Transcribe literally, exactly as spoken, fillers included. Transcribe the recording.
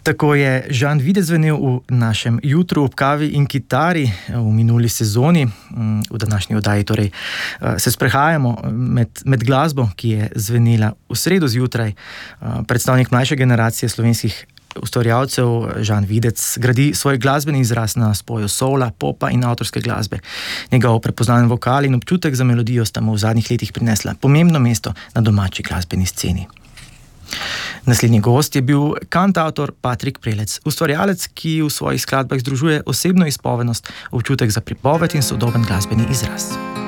Tako je Žan Videc zvenel v našem jutru ob kavi in kitari v minuli sezoni. V današnji oddaji torej se sprehajamo med, med glasbo, ki je zvenela v sredo zjutraj. Predstavnik mlajše generacije slovenskih ustvarjalcev Žan Videc gradi svoj glasbeni izraz na spoju soula, popa in avtorske glasbe. Njegov prepoznaven vokal in občutek za melodijo sta mu v zadnjih letih prinesla pomembno mesto na domači glasbeni sceni. Naslednji gost je bil kantavtor Patrik Prelec, ustvarjalec, ki v svojih skladbah združuje osebno izpovednost, občutek za pripoved in sodoben glasbeni izraz.